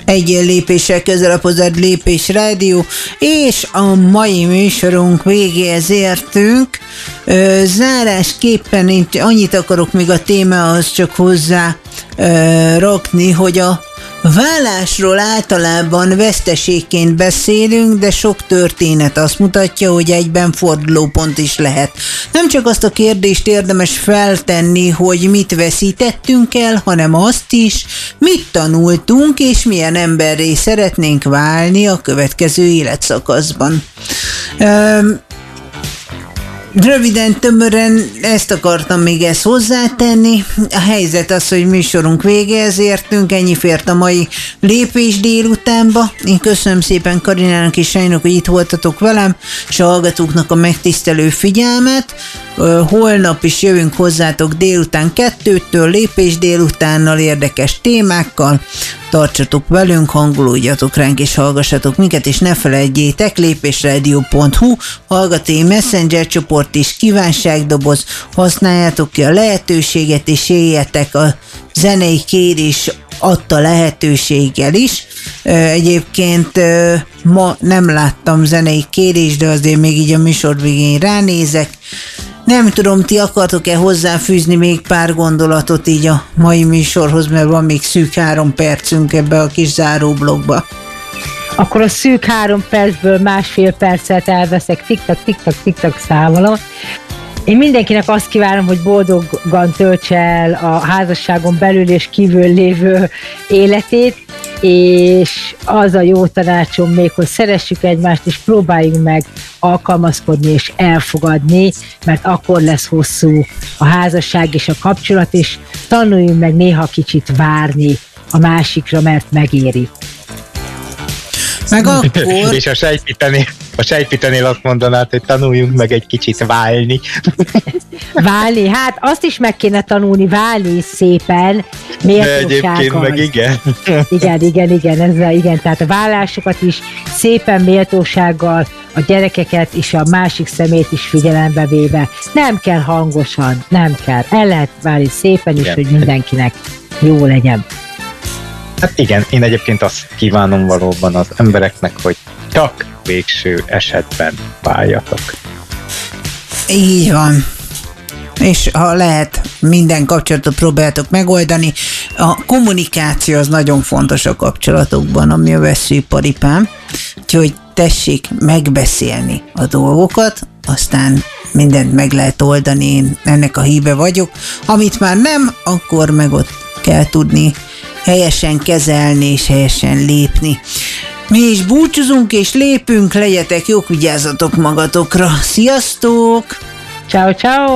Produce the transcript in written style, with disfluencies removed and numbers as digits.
Egy lépéssel közelebb hozzád Lépés Rádió, és a mai műsorunk végéhez értünk. Zárásképpen én annyit akarok még a témához csak hozzá rakni, hogy a vállásról általában veszteségként beszélünk, de sok történet azt mutatja, hogy egyben fordulópont is lehet. Nem csak azt a kérdést érdemes feltenni, hogy mit veszítettünk el, hanem azt is, mit tanultunk, és milyen emberré szeretnénk válni a következő életszakaszban. Röviden, tömören ezt akartam még ezt hozzátenni. A helyzet az, hogy műsorunk végéhez értünk, ennyi fért a mai Lépés délutánba. Én köszönöm szépen Karinának és Sajnak, hogy itt voltatok velem, és a hallgatóknak a megtisztelő figyelmet. Holnap is jövünk hozzátok délután 2-től, Lépés délutánnal, érdekes témákkal. Tartsatok velünk, hangolódjatok ránk és hallgassatok minket, és ne felejtjétek, lépésradio.hu, hallgatói messenger csoport és kívánságdoboz, használjátok ki a lehetőséget, és éljetek a zenei kérés adta lehetőséggel is. Egyébként ma nem láttam zenei kérést, de azért még így a műsor végén ránézek. Nem tudom, ti akartok-e hozzáfűzni még pár gondolatot így a mai műsorhoz, mert van még szűk 3 percünk ebbe a kis záróblogba. Akkor a szűk 3 percből 1,5 percet elveszek, tik-tak számolom. Én mindenkinek azt kívánom, hogy boldogan töltse el a házasságon belül és kívül lévő életét, és az a jó tanácsom még, hogy szeressük egymást, és próbáljunk meg alkalmazkodni és elfogadni, mert akkor lesz hosszú a házasság és a kapcsolat, és tanuljunk meg néha kicsit várni a másikra, mert megéri. Meg akkor... És a sejtpitenél azt mondanád, hogy tanuljunk meg egy kicsit válni. Válni? Hát azt is meg kéne tanulni, válni szépen, méltósággal. De egyébként meg igen. Igen, tehát a vállásokat is szépen, méltósággal, a gyerekeket és a másik szemét is figyelembe véve. Nem kell hangosan, nem kell. El lehet válni szépen is, hogy mindenkinek jó legyen. Hát igen, én egyébként azt kívánom valóban az embereknek, hogy csak végső esetben váljatok. Így van. És ha lehet, minden kapcsolatot próbáljátok megoldani. A kommunikáció az nagyon fontos a kapcsolatokban, ami a veszőparipám. Úgyhogy tessék megbeszélni a dolgokat, aztán mindent meg lehet oldani, én ennek a híve vagyok. Amit már nem, akkor meg ott kell tudni helyesen kezelni és helyesen lépni. Mi is búcsúzunk és lépünk, legyetek jók, vigyázzatok magatokra. Sziasztok! Ciao, ciao!